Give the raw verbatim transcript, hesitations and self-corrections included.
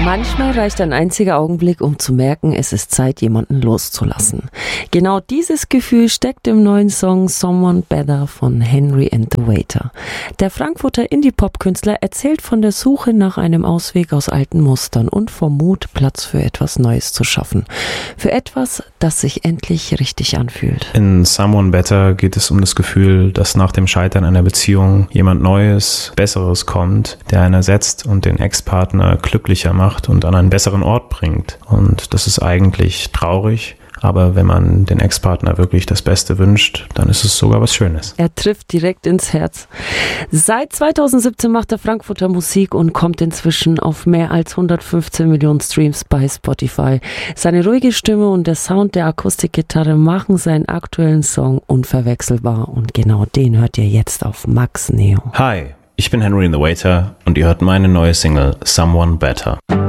Manchmal reicht ein einziger Augenblick, um zu merken, es ist Zeit, jemanden loszulassen. Genau dieses Gefühl steckt im neuen Song Someone Better von Henry and the Waiter. Der Frankfurter Indie-Pop-Künstler erzählt von der Suche nach einem Ausweg aus alten Mustern und vom Mut, Platz für etwas Neues zu schaffen. Für etwas, das sich endlich richtig anfühlt. In Someone Better geht es um das Gefühl, dass nach dem Scheitern einer Beziehung jemand Neues, Besseres kommt, der einen ersetzt und den Ex-Partner glücklicher macht und an einen besseren Ort bringt. Und das ist eigentlich traurig, aber wenn man den Ex-Partner wirklich das Beste wünscht, dann ist es sogar was Schönes. Er trifft direkt ins Herz. Seit zweitausendsiebzehn macht der Frankfurter Musik und kommt inzwischen auf mehr als hundertfünfzehn Millionen Streams bei Spotify. Seine ruhige Stimme und der Sound der Akustikgitarre machen seinen aktuellen Song unverwechselbar. Und genau den hört ihr jetzt auf Max Neo. Hi, ich bin Henry and the Waiter und ihr hört meine neue Single Someone Better.